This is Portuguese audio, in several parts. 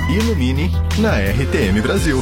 Ilumine na RTM Brasil.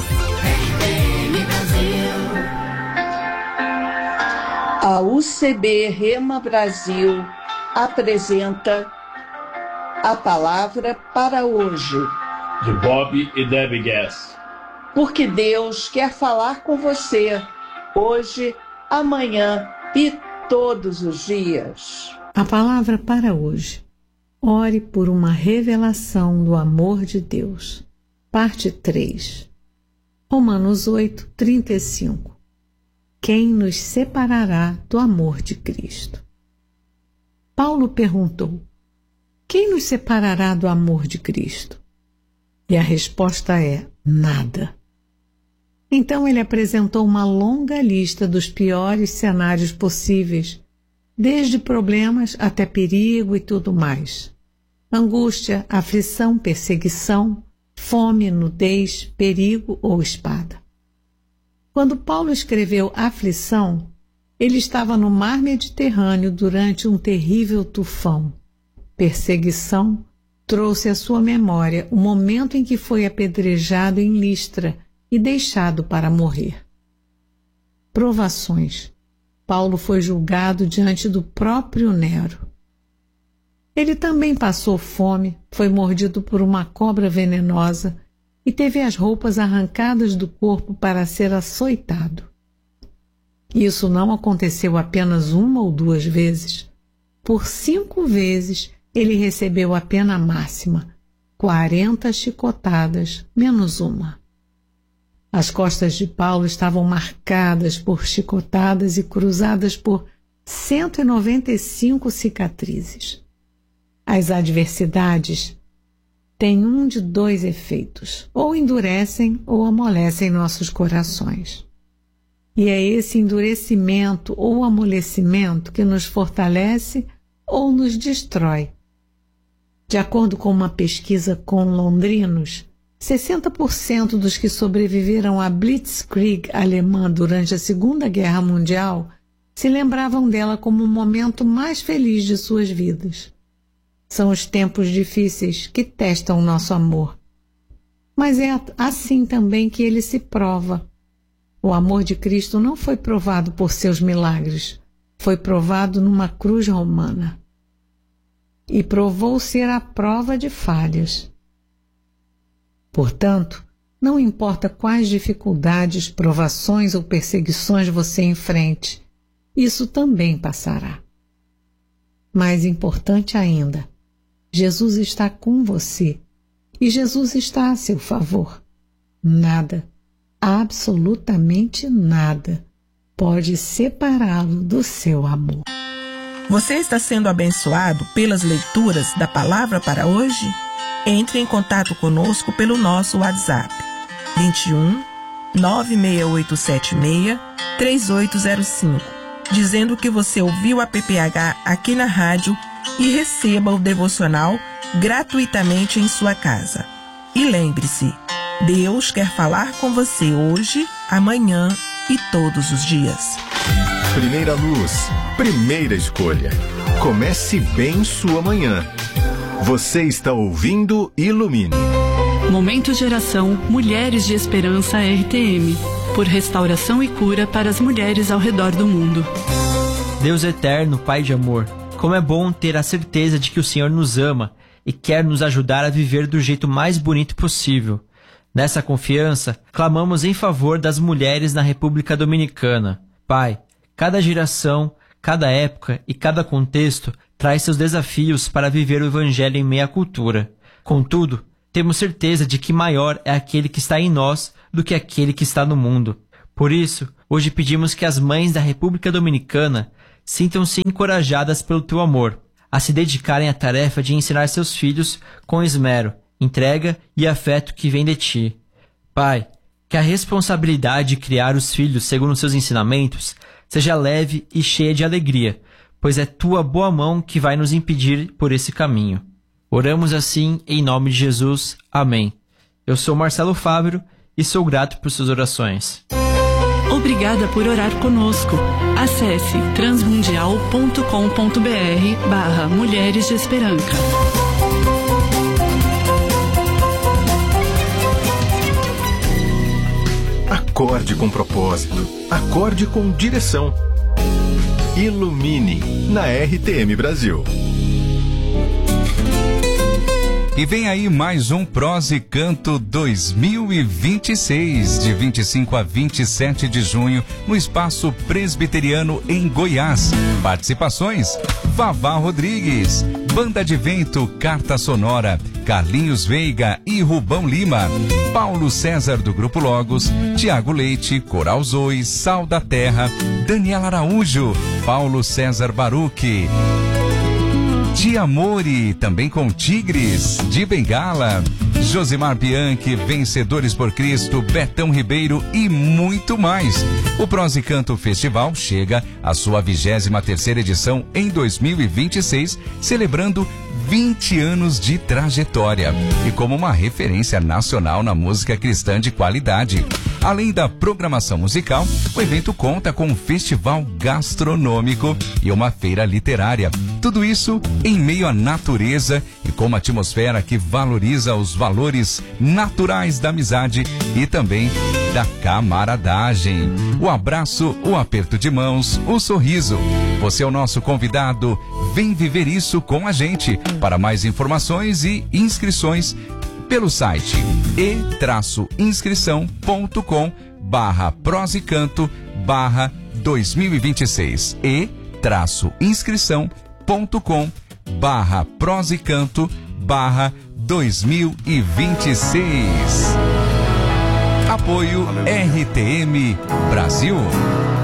A UCB Rema Brasil apresenta A Palavra para Hoje, de Bob e Debbie Gass. Porque Deus quer falar com você hoje, amanhã e todos os dias. A palavra para hoje. Ore por uma revelação do amor de Deus. Parte 3. Romanos 8, 35. Quem nos separará do amor de Cristo? Paulo perguntou: quem nos separará do amor de Cristo? E a resposta é: nada. Então ele apresentou uma longa lista dos piores cenários possíveis, desde problemas até perigo e tudo mais. Angústia, aflição, perseguição, fome, nudez, perigo ou espada. Quando Paulo escreveu aflição, ele estava no mar Mediterrâneo durante um terrível tufão. Perseguição trouxe à sua memória o momento em que foi apedrejado em Listra e deixado para morrer. Provações. Paulo foi julgado diante do próprio Nero. Ele também passou fome, foi mordido por uma cobra venenosa e teve as roupas arrancadas do corpo para ser açoitado. Isso não aconteceu apenas uma ou duas vezes. Por 5 vezes ele recebeu a pena máxima, 40 chicotadas menos uma. As costas de Paulo estavam marcadas por chicotadas e cruzadas por 195 cicatrizes. As adversidades têm um de 2 efeitos: ou endurecem ou amolecem nossos corações. E é esse endurecimento ou amolecimento que nos fortalece ou nos destrói. De acordo com uma pesquisa com londrinos, 60% dos que sobreviveram à Blitzkrieg alemã durante a Segunda Guerra Mundial se lembravam dela como o momento mais feliz de suas vidas. São os tempos difíceis que testam o nosso amor. Mas é assim também que ele se prova. O amor de Cristo não foi provado por seus milagres, foi provado numa cruz romana. E provou ser a prova de falhas. Portanto, não importa quais dificuldades, provações ou perseguições você enfrente, isso também passará. Mais importante ainda, Jesus está com você e Jesus está a seu favor. Nada, absolutamente nada, pode separá-lo do seu amor. Você está sendo abençoado pelas leituras da palavra para hoje? Entre em contato conosco pelo nosso WhatsApp 21 96876 3805, dizendo que você ouviu a PPH aqui na rádio e receba o devocional gratuitamente em sua casa. E lembre-se, Deus quer falar com você hoje, amanhã e todos os dias. Primeira luz, primeira escolha. Comece bem sua manhã. Você está ouvindo Ilumine. Momento de oração Mulheres de Esperança RTM, por restauração e cura para as mulheres ao redor do mundo. Deus eterno, Pai de amor, como é bom ter a certeza de que o Senhor nos ama e quer nos ajudar a viver do jeito mais bonito possível. Nessa confiança, clamamos em favor das mulheres na República Dominicana. Pai, cada geração, cada época e cada contexto traz seus desafios para viver o Evangelho em meio à cultura. Contudo, temos certeza de que maior é aquele que está em nós do que aquele que está no mundo. Por isso, hoje pedimos que as mães da República Dominicana sintam-se encorajadas pelo teu amor, a se dedicarem à tarefa de ensinar seus filhos com esmero, entrega e afeto que vem de ti. Pai, que a responsabilidade de criar os filhos segundo seus ensinamentos seja leve e cheia de alegria, pois é tua boa mão que vai nos impedir por esse caminho. Oramos assim em nome de Jesus. Amém. Eu sou Marcelo Fábio e sou grato por suas orações. Obrigada por orar conosco. Acesse transmundial.com.br/Mulheres de Esperança. Acorde com propósito. Acorde com direção. Ilumine na RTM Brasil. E vem aí mais um Prosa e Canto 2026, de 25 a 27 de junho, no Espaço Presbiteriano em Goiás. Participações: Vavá Rodrigues, Banda de Vento, Carta Sonora, Carlinhos Veiga e Rubão Lima, Paulo César do Grupo Logos, Tiago Leite, Coral Zoe, Sal da Terra, Daniela Araújo, Paulo César Baruque, Tia Amore, também com Tigres, de Bengala, Josimar Bianchi, Vencedores por Cristo, Betão Ribeiro e muito mais. O Prosa e Canto Festival chega à sua 23ª edição em 2026, celebrando 20 anos de trajetória e como uma referência nacional na música cristã de qualidade. Além da programação musical, o evento conta com um festival gastronômico e uma feira literária. Tudo isso em meio à natureza e com uma atmosfera que valoriza os valores naturais da amizade e também da camaradagem. O abraço, o aperto de mãos, o sorriso. Você é o nosso convidado. Vem viver isso com a gente. Para mais informações e inscrições, pelo site e-inscrição.com/prosecanto/2026 e-inscrição.com/prosecanto/2026. Apoio RTM Brasil.